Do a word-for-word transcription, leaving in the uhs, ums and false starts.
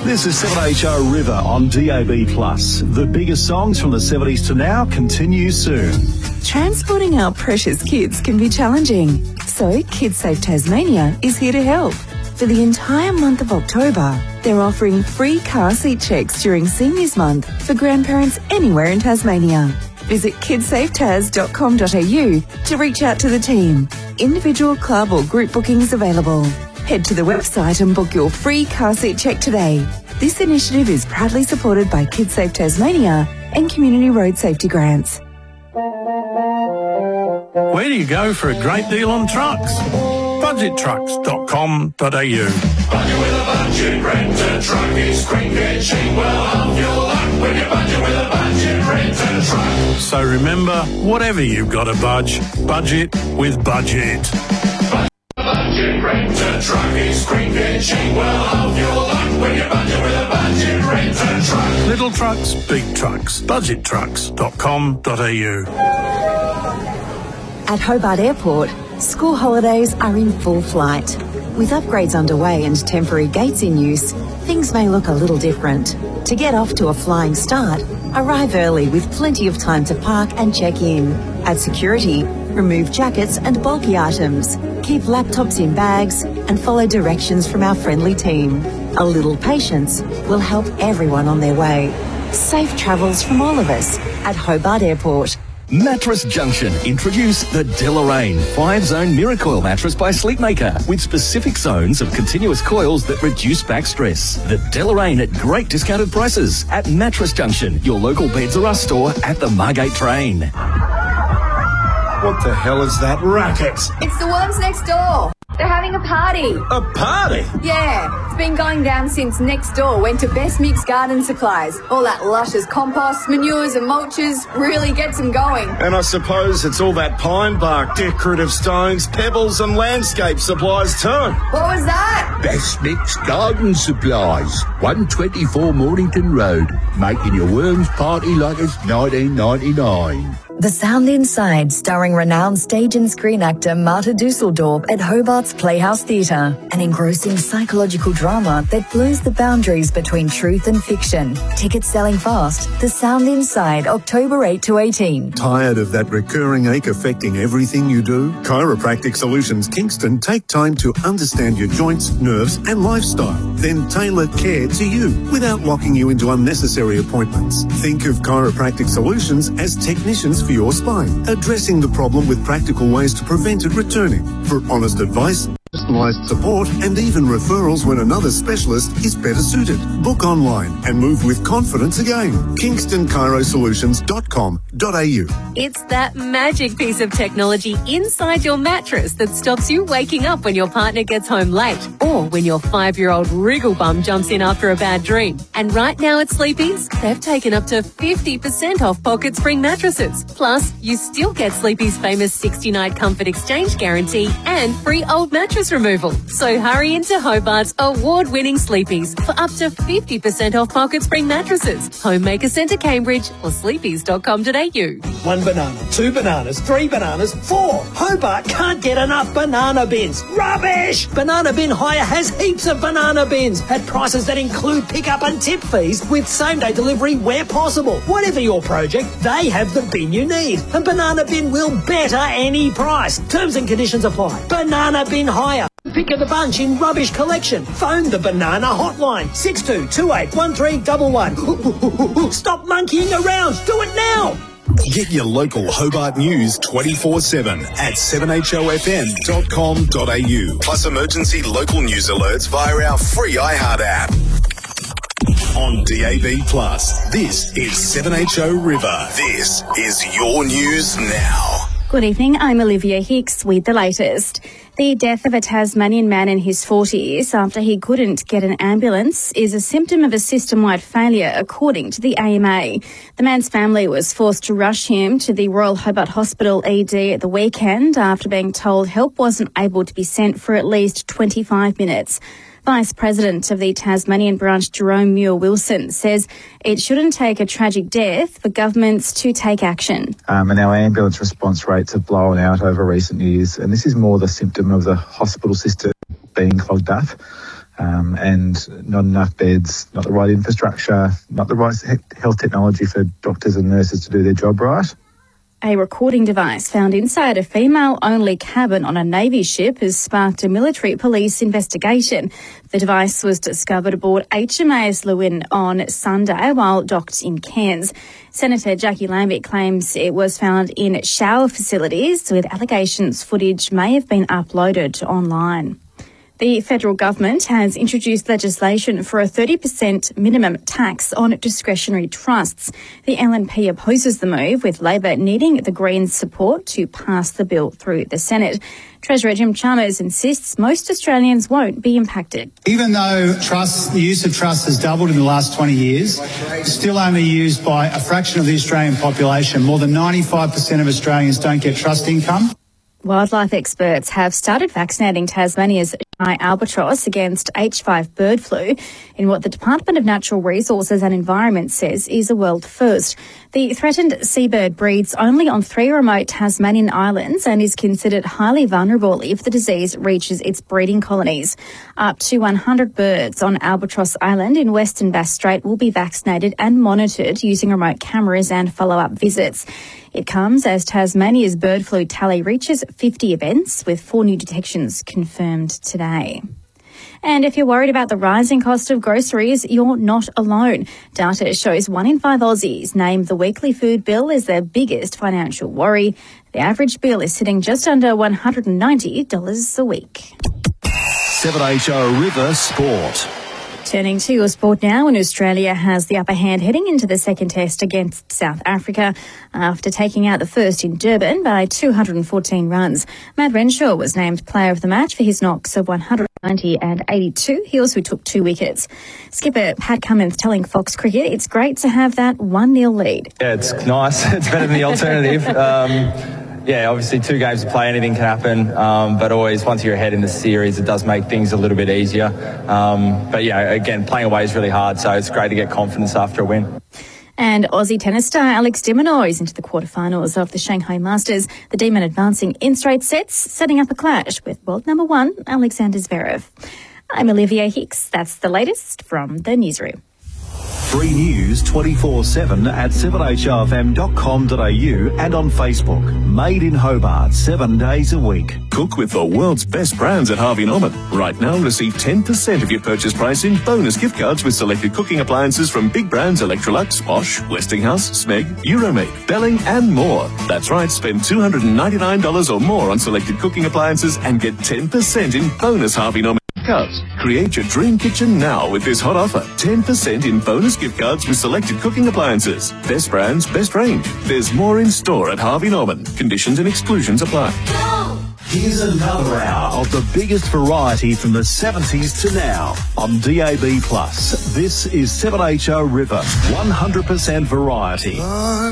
This is seven H O River on D A B plus. The biggest songs from the seventies to now continue soon. Transporting our precious kids can be challenging, so KidSafe Tasmania is here to help. For the entire month of October, they're offering free car seat checks during Seniors Month for grandparents anywhere in Tasmania. Visit kidsafe tas dot com dot a u to reach out to the team. Individual, club or group bookings available. Head to the website and book your free car seat check today. This initiative is proudly supported by KidSafe Tasmania and Community Road Safety Grants. Where do you go for a great deal on trucks? budget trucks dot com dot a u. Budget with a budget, rent a truck is quick and cheap. Well, half your luck when you budget with a budget, rent a truck. So remember, whatever you've got to budge, budget with Budget. Budget, rent a truck is quick and cheap. Well, half your luck when you budget with a budget, rent a truck. Little trucks, big trucks. budget trucks dot com dot a u. At Hobart Airport, school holidays are in full flight. With upgrades underway and temporary gates in use, things may look a little different. To get off to a flying start, arrive early with plenty of time to park and check in. At security, remove jackets and bulky items. Keep laptops in bags and follow directions from our friendly team. A little patience will help everyone on their way. Safe travels from all of us at Hobart Airport. Mattress Junction introduce the Deloraine five-zone Miracoil mattress by Sleepmaker with specific zones of continuous coils that reduce back stress. The Deloraine at great discounted prices at Mattress Junction, your local Beds R Us store at the Margate train. What the hell is that racket? It's the ones next door. They're having a party. A party? Yeah, it's been going down since next door went to Best Mix Garden Supplies. All that luscious compost, manures and mulches really gets them going. And I suppose it's all that pine bark, decorative stones, pebbles and landscape supplies too. What was that? Best Mix Garden Supplies, one twenty-four Mornington Road, making your worms party like it's nineteen ninety-nine. The Sound Inside, starring renowned stage and screen actor Marta Dusseldorp at Hobart's Playhouse Theatre, an engrossing psychological drama that blurs the boundaries between truth and fiction. Tickets selling fast. The Sound Inside, October eighth to eighteenth. Tired of that recurring ache affecting everything you do? Chiropractic Solutions Kingston take time to understand your joints, nerves and lifestyle, then tailor care to you without locking you into unnecessary appointments. Think of Chiropractic Solutions as technicians for your spine, addressing the problem with practical ways to prevent it returning. For honest advice, personalised support and even referrals when another specialist is better suited. Book online and move with confidence again. kingston chiro solutions dot com dot a u. It's that magic piece of technology inside your mattress that stops you waking up when your partner gets home late or when your five-year-old wriggle bum jumps in after a bad dream. And right now at Sleepy's, they've taken up to fifty percent off Pocket Spring mattresses. Plus, you still get Sleepy's famous sixty-night comfort exchange guarantee and free old mattress removal. So hurry into Hobart's award-winning Sleepy's for up to fifty percent off Pocket Spring mattresses. Homemaker Centre Cambridge or sleepies dot com dot a u. One banana, two bananas, three bananas, four. Hobart can't get enough banana bins. Rubbish! Banana Bin Hire has heaps of banana bins at prices that include pickup and tip fees with same-day delivery where possible. Whatever your project, they have the bin you need. And Banana Bin will better any price. Terms and conditions apply. Banana Bin Hire. Pick of the bunch in rubbish collection. Phone the Banana Hotline, six two two eight one three one one. Stop monkeying around. Do it now. Get your local Hobart news twenty-four seven at seven h o f m dot com dot a u. Plus emergency local news alerts via our free iHeart app. On D A B plus, this is seven H O River. This is your news now. Good evening, I'm Olivia Hicks with the latest. The death of a Tasmanian man in his forties after he couldn't get an ambulance is a symptom of a system-wide failure, according to the A M A. The man's family was forced to rush him to the Royal Hobart Hospital E D at the weekend after being told help wasn't able to be sent for at least twenty-five minutes. Vice President of the Tasmanian branch, Jerome Muir-Wilson, says it shouldn't take a tragic death for governments to take action. Um, and our ambulance response rates have blown out over recent years, and this is more the symptom of the hospital system being clogged up. um, and not enough beds, not the right infrastructure, not the right health technology for doctors and nurses to do their job right. A recording device found inside a female-only cabin on a Navy ship has sparked a military police investigation. The device was discovered aboard H M A S Lewin on Sunday while docked in Cairns. Senator Jackie Lambert claims it was found in shower facilities with allegations footage may have been uploaded online. The federal government has introduced legislation for a thirty percent minimum tax on discretionary trusts. The L N P opposes the move, with Labor needing the Greens' support to pass the bill through the Senate. Treasurer Jim Chalmers insists most Australians won't be impacted. Even though trust, the use of trust has doubled in the last twenty years, it's still only used by a fraction of the Australian population. More than ninety-five percent of Australians don't get trust income. Wildlife experts have started vaccinating Tasmania's shy albatross against H five bird flu in what the Department of Natural Resources and Environment says is a world first. The threatened seabird breeds only on three remote Tasmanian islands and is considered highly vulnerable if the disease reaches its breeding colonies. Up to one hundred birds on Albatross Island in Western Bass Strait will be vaccinated and monitored using remote cameras and follow-up visits. It comes as Tasmania's bird flu tally reaches fifty events, with four new detections confirmed today. And if you're worried about the rising cost of groceries, you're not alone. Data shows one in five Aussies name the weekly food bill as their biggest financial worry. The average bill is sitting just under one hundred ninety dollars a week. seven H O River Sport. Turning to your sport now, and Australia has the upper hand heading into the second test against South Africa after taking out the first in Durban by two hundred fourteen runs. Matt Renshaw was named player of the match for his knocks of one hundred ninety and eighty-two. He also took two wickets. Skipper Pat Cummins telling Fox Cricket it's great to have that one nil lead. Yeah, it's nice. It's better than the alternative. Um, Yeah, obviously two games to play, anything can happen, um, but always once you're ahead in the series, it does make things a little bit easier. Um, but yeah, again, playing away is really hard, so it's great to get confidence after a win. And Aussie tennis star Alex de Minaur is into the quarterfinals of the Shanghai Masters. The Demon advancing in straight sets, setting up a clash with world number one, Alexander Zverev. I'm Olivia Hicks. That's the latest from the newsroom. Free news twenty-four seven at seven H O F M dot com dot A U and on Facebook. Made in Hobart, seven days a week. Cook with the world's best brands at Harvey Norman. Right now, receive ten percent of your purchase price in bonus gift cards with selected cooking appliances from big brands Electrolux, Bosch, Westinghouse, Smeg, Euromate, Belling and more. That's right, spend two hundred ninety-nine dollars or more on selected cooking appliances and get ten percent in bonus Harvey Norman gift cards. Create your dream kitchen now with this hot offer. ten percent in bonus gift cards with selected cooking appliances. Best brands, best range. There's more in store at Harvey Norman. Conditions and exclusions apply. Here's another hour of the biggest variety from the seventies to now on D A B plus. This is seven H O River, one hundred percent variety.